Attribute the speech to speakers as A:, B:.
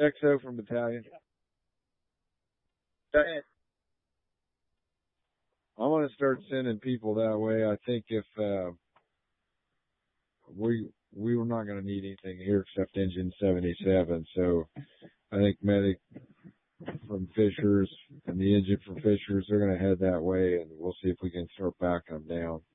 A: XO from Battalion.
B: Go ahead.
A: I want to start sending people that way. I think if we were not going to need anything here except Engine 77, so I think medic from Fishers and the engine from Fishers, they're going to head that way, and we'll see if we can start backing them down.